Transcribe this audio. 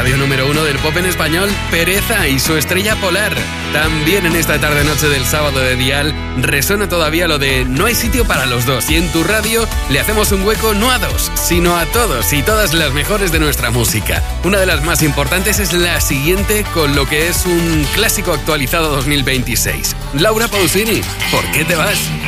radio número 1 del pop en español, Pereza y su estrella polar. También en esta tarde-noche del sábado de Dial resuena todavía lo de no hay sitio para los dos, y en tu radio le hacemos un hueco no a dos, sino a todos y todas las mejores de nuestra música. Una de las más importantes es la siguiente, con lo que es un clásico actualizado 2026. Laura Pausini, ¿por qué te vas?